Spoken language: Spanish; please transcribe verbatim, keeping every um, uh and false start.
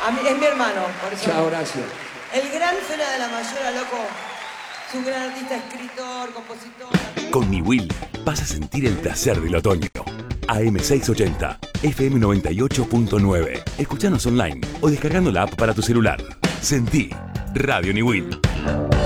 A mí, es mi hermano, por eso. Chao, gracias. El gran Fela de la Mayora, loco. Es un gran artista, escritor, compositor. Con Niwil vas a sentir el placer del otoño. A M seiscientos ochenta, F M noventa y ocho punto nueve. Escuchanos online o descargando la app para tu celular. Sentí Radio Niwil.